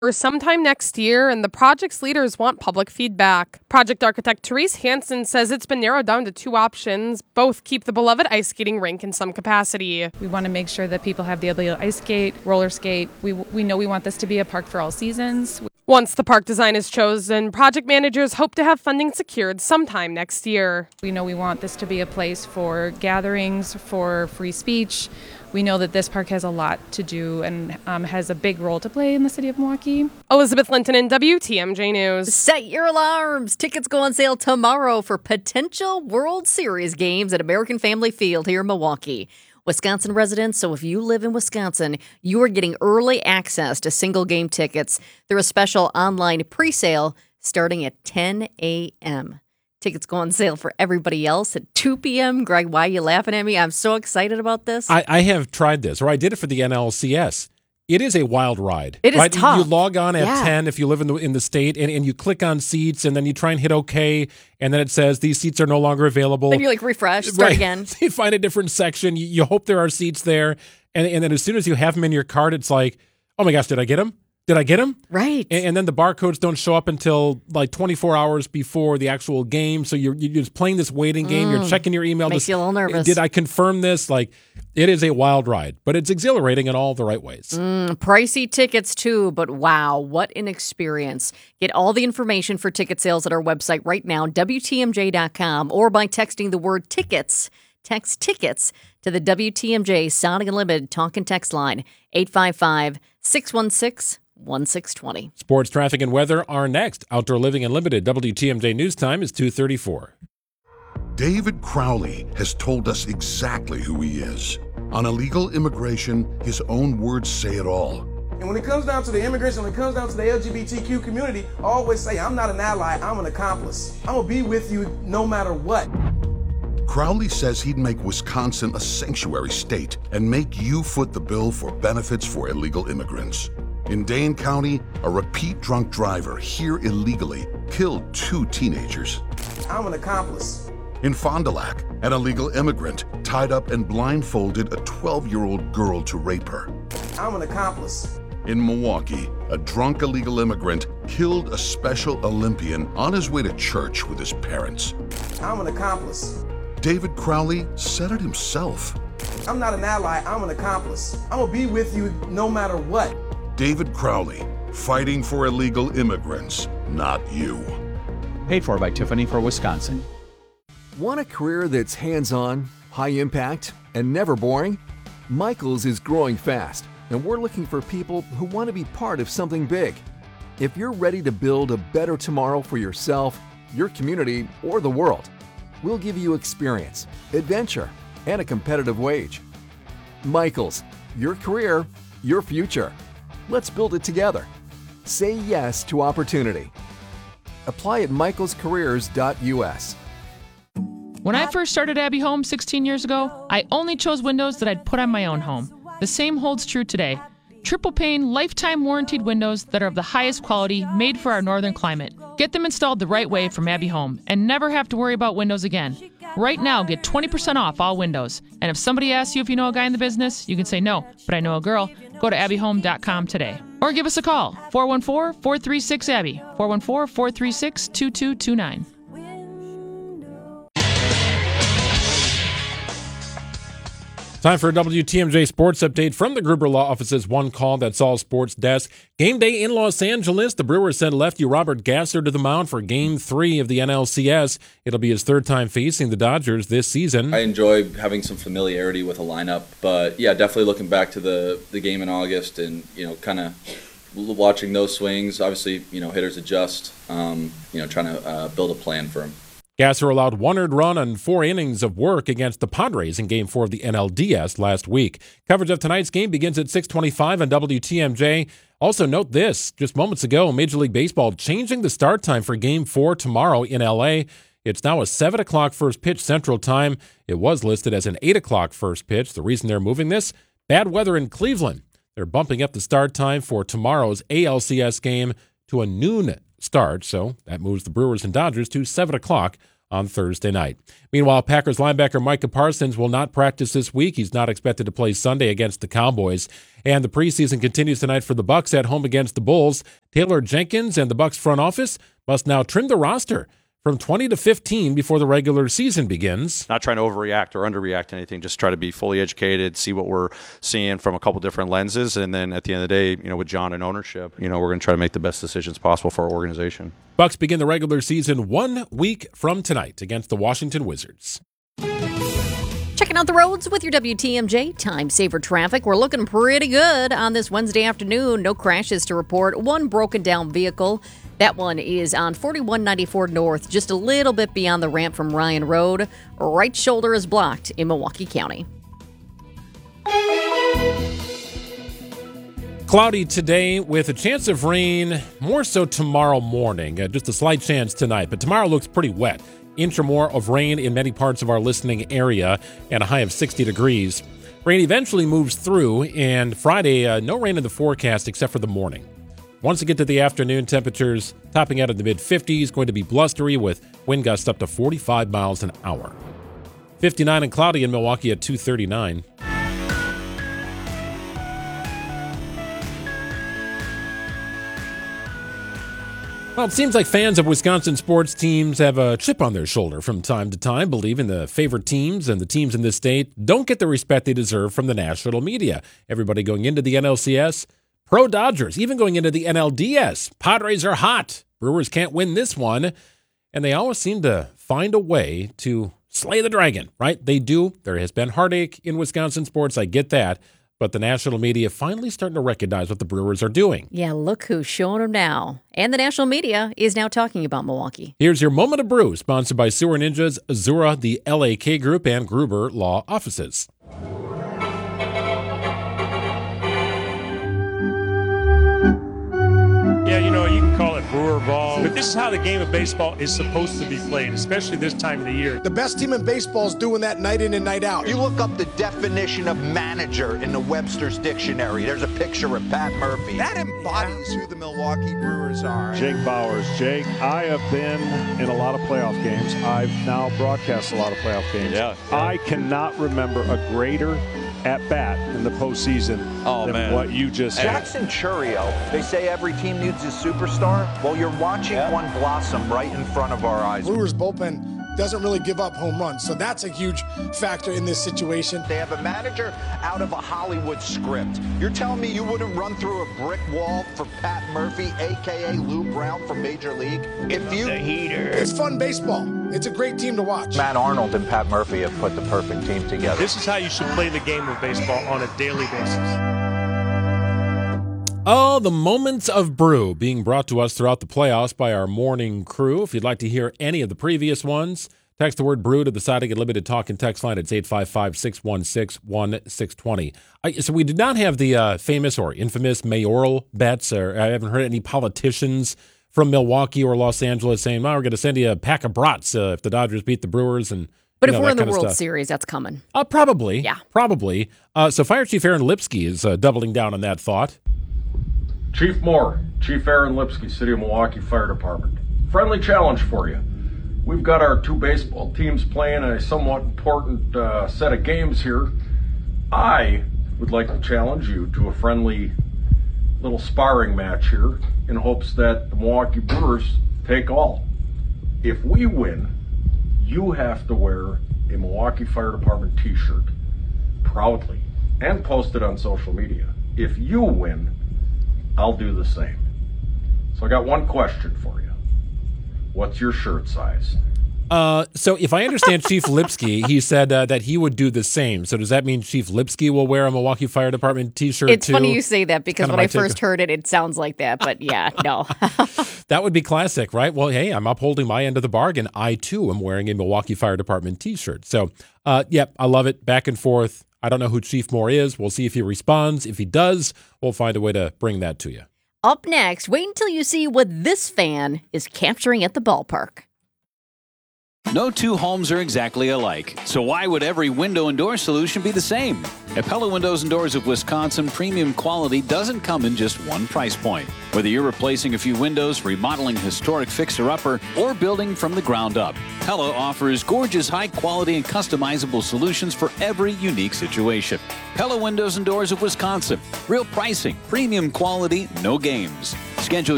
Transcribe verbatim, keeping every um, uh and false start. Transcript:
or sometime next year, and the project's leaders want public feedback. Project architect Therese Hansen says it's been narrowed down to two options. Both keep the beloved ice skating rink in some capacity. We want to make sure that people have the ability to ice skate, roller skate. We, we know we want this to be a park for all seasons. Once the park design is chosen, project managers hope to have funding secured sometime next year. We know we want this to be a place for gatherings, for free speech. We know that this park has a lot to do and um, has a big role to play in the city of Milwaukee. Elizabeth Linton in W T M J News. Set your alarms. Tickets go on sale tomorrow for potential World Series games at American Family Field here in Milwaukee. Wisconsin residents, so if you live in Wisconsin, you are getting early access to single game tickets through a special online pre-sale starting at ten a.m. Tickets go on sale for everybody else at two p.m. Greg, why are you laughing at me? I'm so excited about this. I, I have tried this, or I did it for the N L C S. It is a wild ride. It is right? tough. You log on at yeah. ten if you live in the in the state, and, and you click on seats, and then you try and hit OK, and then it says these seats are no longer available. Then you like refresh, start right. again. You find a different section. You, you hope there are seats there, and, and then as soon as you have them in your cart, it's like, oh my gosh, did I get them? Did I get them? Right. And, and then the barcodes don't show up until like twenty-four hours before the actual game. So you're, you're just playing this waiting game. Mm. You're checking your email. Makes just, you a little nervous. Did I confirm this? Like, it is a wild ride, but it's exhilarating in all the right ways. Mm, pricey tickets too, but wow, what an experience. Get all the information for ticket sales at our website right now, W T M J dot com, or by texting the word tickets. Text tickets to the W T M J Sonic Unlimited talk and text line, eight five five, six one six, one six two zero. Sports, traffic, and weather are next. Outdoor Living Unlimited. W T M J News Time is two thirty-four. David Crowley has told us exactly who he is. On illegal immigration, his own words say it all. And when it comes down to the immigration, when it comes down to the L G B T Q community, I always say, I'm not an ally, I'm an accomplice. I'm going to be with you no matter what. Crowley says he'd make Wisconsin a sanctuary state and make you foot the bill for benefits for illegal immigrants. In Dane County, a repeat drunk driver here illegally killed two teenagers. I'm an accomplice. In Fond du Lac, an illegal immigrant tied up and blindfolded a twelve-year-old girl to rape her. I'm an accomplice. In Milwaukee, a drunk illegal immigrant killed a Special Olympian on his way to church with his parents. I'm an accomplice. David Crowley said it himself. I'm not an ally, I'm an accomplice. I'm gonna be with you no matter what. David Crowley, fighting for illegal immigrants, not you. Paid for by Tiffany for Wisconsin. Want a career that's hands-on, high impact, and never boring? Michaels is growing fast, and we're looking for people who want to be part of something big. If you're ready to build a better tomorrow for yourself, your community, or the world, we'll give you experience, adventure, and a competitive wage. Michaels, your career, your future. Let's build it together. Say yes to opportunity. Apply at michaels careers dot U S. When I first started Abbey Home sixteen years ago, I only chose windows that I'd put on my own home. The same holds true today. Triple pane, lifetime warranted windows that are of the highest quality, made for our northern climate. Get them installed the right way from Abbey Home and never have to worry about windows again. Right now, get twenty percent off all windows. And if somebody asks you if you know a guy in the business, you can say no, but I know a girl. Go to abbey home dot com today. Or give us a call, four one four, four three six, A B B Y, four one four, four three six, two two two nine. Time for a W T M J Sports Update from the Gruber Law Office's One Call That's All Sports desk. Game day in Los Angeles. The Brewers send lefty Robert Gasser to the mound for Game three of the N L C S. It'll be his third time facing the Dodgers this season. I enjoy having some familiarity with a lineup, but yeah, definitely looking back to the, the game in August and, you know, kind of watching those swings. Obviously, you know, hitters adjust, um, you know, trying to uh, build a plan for him. Gasser allowed one earned run on four innings of work against the Padres in Game four of the N L D S last week. Coverage of tonight's game begins at six twenty-five on W T M J. Also note this, just moments ago, Major League Baseball changing the start time for Game four tomorrow in L A. It's now a seven o'clock first pitch Central Time. It was listed as an eight o'clock first pitch. The reason they're moving this, bad weather in Cleveland. They're bumping up the start time for tomorrow's A L C S game to a noon start, so that moves the Brewers and Dodgers to seven o'clock on Thursday night. Meanwhile, Packers linebacker Micah Parsons will not practice this week. He's not expected to play Sunday against the Cowboys. And the preseason continues tonight for the Bucs at home against the Bulls. Taylor Jenkins and the Bucs front office must now trim the roster from twenty to fifteen before the regular season begins. Not trying to overreact or underreact to anything, just try to be fully educated, see what we're seeing from a couple different lenses, and then at the end of the day, you know, with John and ownership, you know, we're going to try to make the best decisions possible for our organization. Bucs begin the regular season one week from tonight against the Washington Wizards. Checking out the roads with your W T M J Time Saver traffic. We're looking pretty good on this Wednesday afternoon. No crashes to report. One broken down vehicle. That one is on forty-one ninety-four North, just a little bit beyond the ramp from Ryan Road. Right shoulder is blocked in Milwaukee County. Cloudy today with a chance of rain, more so tomorrow morning. Uh, just a slight chance tonight, but tomorrow looks pretty wet. Inch or more of rain in many parts of our listening area and a high of sixty degrees. Rain eventually moves through, and Friday, uh, no rain in the forecast except for the morning. Once we get to the afternoon, temperatures topping out in the mid-fifties, going to be blustery with wind gusts up to forty-five miles an hour. fifty-nine and cloudy in Milwaukee at two thirty-nine. Well, it seems like fans of Wisconsin sports teams have a chip on their shoulder from time to time, believing the favorite teams and the teams in this state don't get the respect they deserve from the national media. Everybody going into the N L C S, pro Dodgers, even going into the N L D S. Padres are hot. Brewers can't win this one. And they always seem to find a way to slay the dragon, right? They do. There has been heartache in Wisconsin sports. I get that. But the national media finally starting to recognize what the Brewers are doing. Yeah, look who's showing them now. And the national media is now talking about Milwaukee. Here's your Moment of Brew, sponsored by Sewer Ninjas, Azura, the L A K Group, and Gruber Law Offices. Yeah, you know, you can call it brewer ball, but this is how the game of baseball is supposed to be played, especially this time of the year. The best team in baseball is doing that night in and night out. You look up the definition of manager in the Webster's dictionary. There's a picture of Pat Murphy. That embodies who the Milwaukee Brewers are. Jake Bowers. Jake, I have been in a lot of playoff games. I've now broadcast a lot of playoff games. Yeah. I cannot remember a greater at-bat in the postseason oh, than man. what you just Jackson Churio, they say every team needs a superstar. Well, you're watching yeah. one blossom right in front of our eyes. Brewers bullpen doesn't really give up home runs, so that's a huge factor in this situation. They have a manager out of a Hollywood script. You're telling me you wouldn't run through a brick wall for Pat Murphy, a k a. Lou Brown from Major League? If you... The heater. It's fun baseball. It's a great team to watch. Matt Arnold and Pat Murphy have put the perfect team together. This is how you should play the game of baseball on a daily basis. Oh, the Moments of Brew being brought to us throughout the playoffs by our morning crew. If you'd like to hear any of the previous ones, text the word brew to the Siding Unlimited talk and text line. It's eight five five, six one six, one six two zero. So we did not have the uh, famous or infamous mayoral bets, or I haven't heard any politicians from Milwaukee or Los Angeles saying, well, we're going to send you a pack of brats uh, if the Dodgers beat the Brewers. And But you if know, we're in the kind of World stuff. Series, that's coming. Uh, probably. Yeah. Probably. Uh, so Fire Chief Aaron Lipsky is uh, doubling down on that thought. Chief Moore, Chief Aaron Lipsky, City of Milwaukee Fire Department. Friendly challenge for you. We've got our two baseball teams playing a somewhat important uh, set of games here. I would like to challenge you to a friendly little sparring match here in hopes that the Milwaukee Brewers take all. If we win, you have to wear a Milwaukee Fire Department t-shirt proudly and post it on social media. If you win, I'll do the same. So I got one question for you. What's your shirt size? Uh, so if I understand Chief Lipsky, he said uh, that he would do the same. So does that mean Chief Lipsky will wear a Milwaukee Fire Department t-shirt It's too? funny you say that because Kinda when I my take first heard it, it sounds like that. But yeah, no. That would be classic, right? Well, hey, I'm upholding my end of the bargain. I, too, am wearing a Milwaukee Fire Department t-shirt. So, uh, yep, I love it. Back and forth. I don't know who Chief Moore is. We'll see if he responds. If he does, we'll find a way to bring that to you. Up next, wait until you see what this fan is capturing at the ballpark. No two homes are exactly alike, so why would every window and door solution be the same? At Pella Windows and Doors of Wisconsin, premium quality doesn't come in just one price point. Whether you're replacing a few windows, remodeling a historic fixer-upper, or building from the ground up, Pella offers gorgeous, high-quality, and customizable solutions for every unique situation. Pella Windows and Doors of Wisconsin. Real pricing, premium quality, no games. Schedule